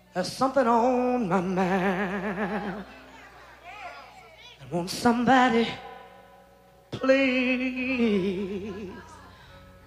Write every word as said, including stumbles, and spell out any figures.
There's something on my mind. I want somebody, please.